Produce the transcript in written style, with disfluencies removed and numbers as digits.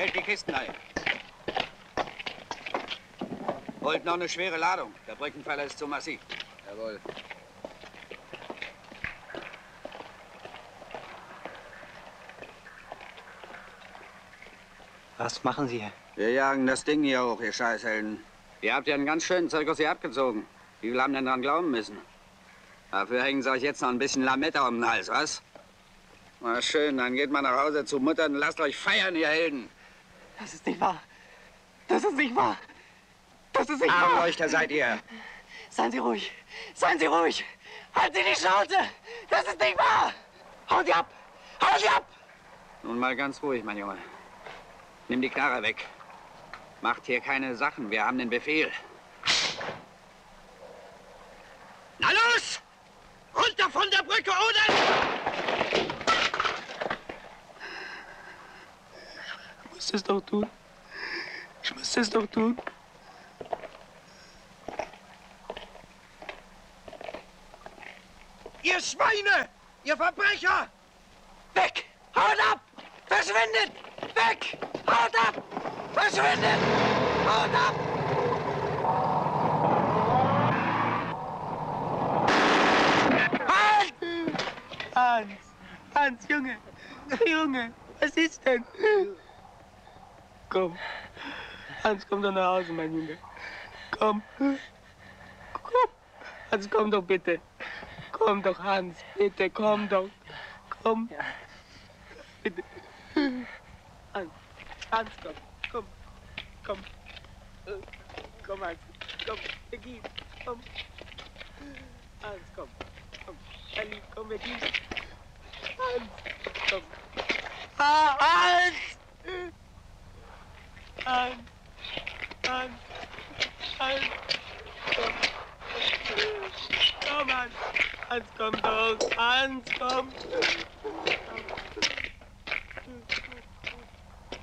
Stellt die Kisten ein. Holt noch eine schwere Ladung. Der Brückenpfeiler ist zu massiv. Jawohl. Was machen Sie hier? Wir jagen das Ding hier hoch, ihr Scheißhelden. Ihr habt ja einen ganz schönen Zirkus hier abgezogen. Wie viele haben denn dran glauben müssen? Dafür hängen sie euch jetzt noch ein bisschen Lametta um den Hals, was? Na schön, dann geht mal nach Hause zu Mutter und lasst euch feiern, ihr Helden. Das ist nicht wahr. Das ist nicht wahr. Das ist nicht wahr. Armleuchter seid ihr. Seien Sie ruhig. Seien Sie ruhig. Halten Sie die Schnauze. Das ist nicht wahr. Hauen Sie ab. Hauen Sie ab. Nun mal ganz ruhig, mein Junge. Nimm die Knarre weg. Macht hier keine Sachen. Wir haben den Befehl. Na los! Runter von der Brücke, oder? Ich muss es doch tun. Ich muss es doch tun. Ihr Schweine! Ihr Verbrecher! Weg! Haut ab! Verschwindet! Weg! Haut ab! Verschwindet! Haut ab! Halt! Hans, Junge! Junge, was ist denn? Komm. Hans, komm doch nach Hause, mein Junge. Komm. Komm. Hans, komm doch bitte. Komm doch, Hans. Bitte, komm doch. Komm. Ja. Bitte. Hans, komm. Komm. Komm. Komm, Hans. Komm, vergib. Komm. Hans, komm. Komm. Elli, komm, vergib. Hans, komm. Hans! Hans! Hans! Hans! Komm! Komm, Hans! Hans, komm doch! Hans, komm!